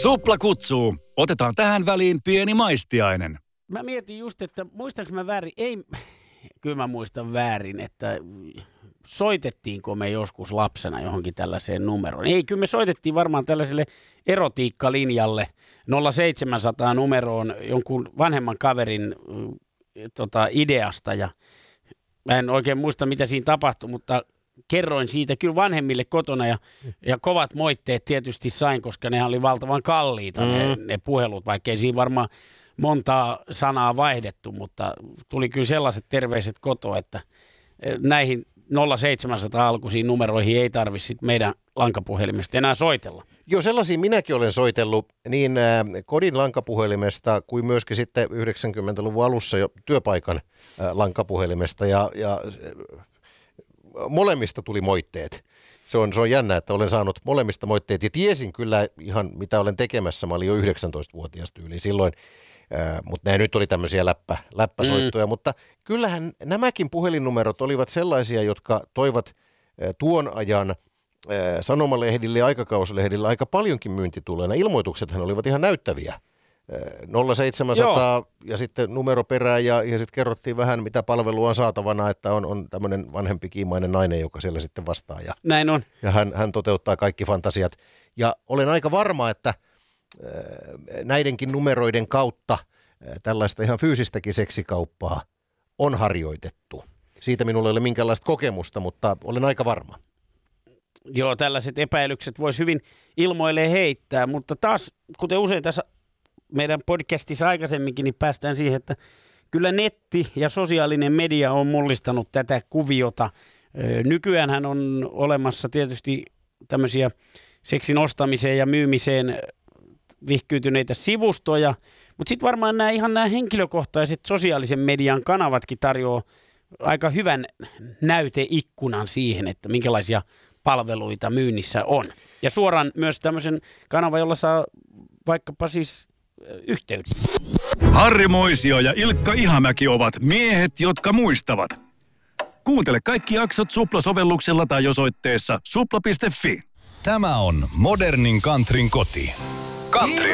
Supla kutsuu. Otetaan tähän väliin pieni maistiainen. Mä mietin just, että muistanko mä väärin? Ei, kyllä mä muistan väärin, että soitettiinko me joskus lapsena johonkin tällaiseen numeroon. Ei, kyllä me soitettiin varmaan tällaiselle erotiikkalinjalle 0700 numeroon jonkun vanhemman kaverin ideasta. Ja mä en oikein muista, mitä siinä tapahtui, mutta kerroin siitä kyllä vanhemmille kotona ja kovat moitteet tietysti sain, koska nehän oli valtavan kalliita ne puhelut, vaikka ei siinä varmaan montaa sanaa vaihdettu, mutta tuli kyllä sellaiset terveiset kotoa, että näihin 0700 alkuisiin numeroihin ei tarvitse meidän lankapuhelimesta enää soitella. Joo, sellaisia minäkin olen soitellut niin kodin lankapuhelimesta kuin myöskin sitten 90-luvun alussa jo työpaikan lankapuhelimesta ja molemmista tuli moitteet. Se on jännä, että olen saanut molemmista moitteet ja tiesin kyllä ihan mitä olen tekemässä. Mä olin jo 19-vuotias tyyli silloin, mutta nämä nyt oli tämmöisiä läppäsoittoja. Mutta kyllähän nämäkin puhelinnumerot olivat sellaisia, jotka toivat tuon ajan sanomalehdille ja aikakauslehdille aika paljonkin myyntituloina. Ilmoituksethan olivat ihan näyttäviä. 0700 Joo. Ja sitten numero perään ja sitten kerrottiin vähän, mitä palvelua on saatavana, että on tämmöinen vanhempi kiimainen nainen, joka siellä sitten vastaa. Näin on. Ja hän toteuttaa kaikki fantasiat. Ja olen aika varma, että näidenkin numeroiden kautta tällaista ihan fyysistäkin seksikauppaa on harjoitettu. Siitä minulla ei ole minkäänlaista kokemusta, mutta olen aika varma. Joo, tällaiset epäilykset voisi hyvin ilmoilleen heittää, mutta taas, kuten usein tässä meidän podcastissa aikaisemminkin, niin päästään siihen, että kyllä netti ja sosiaalinen media on mullistanut tätä kuviota. Nykyäänhän on olemassa tietysti tämmöisiä seksin ostamiseen ja myymiseen vihkyytyneitä sivustoja, mutta sitten varmaan nämä henkilökohtaiset sosiaalisen median kanavatkin tarjoaa aika hyvän näyteikkunan siihen, että minkälaisia palveluita myynnissä on. Ja suoraan myös tämmöisen kanavan, jolla saa vaikkapa siis yhteyden. Harri Moisio ja Ilkka Ihamäki ovat miehet, jotka muistavat. Kuuntele kaikki jaksot Supla-sovelluksella tai osoitteessa supla.fi. Tämä on modernin countryn koti. Country